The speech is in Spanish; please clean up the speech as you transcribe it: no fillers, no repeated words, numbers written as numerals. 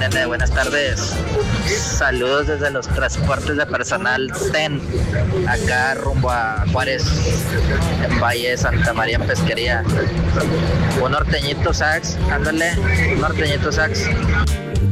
nene, buenas tardes. Saludos desde los transportes de personal TEN, acá rumbo a Juárez, en Valle Santa María, en Pesquería. Un norteñito sax, ándale, un norteñito sax.